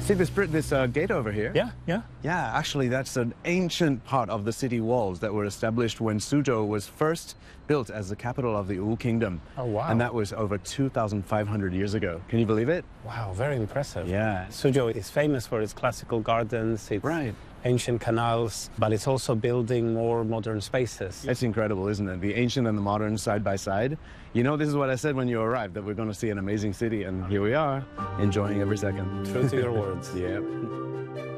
See this gate over here? Yeah, yeah. Yeah, actually, that's an ancient part of the city walls that were established when Suzhou was first built as the capital of the Wu Kingdom. Oh, wow. And that was over 2,500 years ago. Can you believe it? Wow, very impressive. Yeah. Suzhou is famous for its classical gardens, its Right. ancient canals, but it's also building more modern spaces. It's incredible, isn't it? The ancient and the modern side by side. You know, this is what I said when you arrived, that we're going to see an amazing city, and here we are, enjoying every second. True to your words. Yeah.